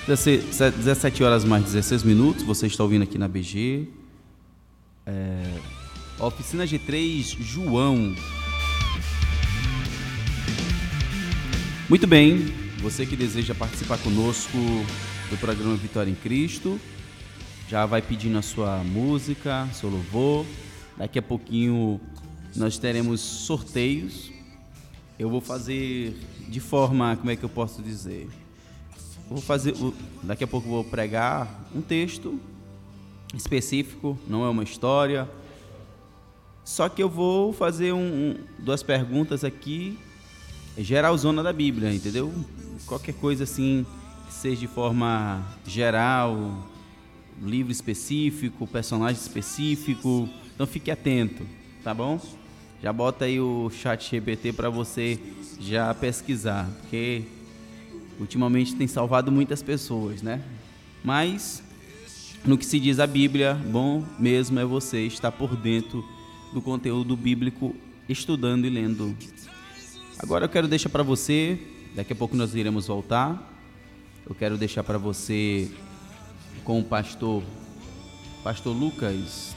17 horas mais 16 minutos, você está ouvindo aqui na BG. Oficina G3 João. Muito bem, você que deseja participar conosco do programa Vitória em Cristo, já vai pedindo a sua música, seu louvor. Daqui a pouquinho nós teremos sorteios. Eu vou fazer de forma, como é que eu posso dizer? Daqui a pouco eu vou pregar um texto específico, não é uma história. Só que eu vou fazer duas perguntas aqui, geralzona da Bíblia, entendeu? Qualquer coisa assim, que seja de forma geral, livro específico, personagem específico. Então fique atento, tá bom? Já bota aí o chat GPT para você já pesquisar, porque ultimamente tem salvado muitas pessoas, né? Mas no que se diz a Bíblia, bom mesmo é você estar por dentro do conteúdo bíblico, estudando e lendo. Agora eu quero deixar para você, daqui a pouco nós iremos voltar, eu quero deixar para você com o pastor Lucas.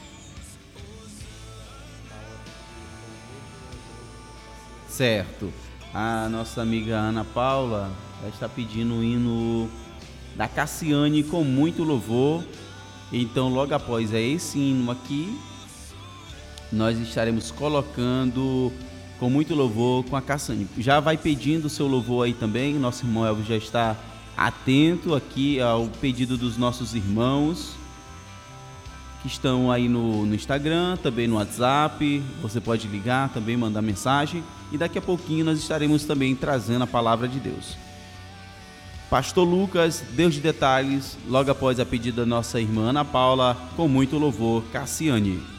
Certo. A nossa amiga Ana Paula está pedindo o hino da Cassiane com muito louvor. Então, logo após esse hino aqui, nós estaremos colocando com muito louvor com a Cassiane. Já vai pedindo o seu louvor aí também. Nosso irmão Elvis já está atento aqui ao pedido dos nossos irmãos que estão aí no Instagram, também no WhatsApp. Você pode ligar também, mandar mensagem. E daqui a pouquinho nós estaremos também trazendo a palavra de Deus. Pastor Lucas, Deus de detalhes, logo após a pedida da nossa irmã Ana Paula, com muito louvor, Cassiane.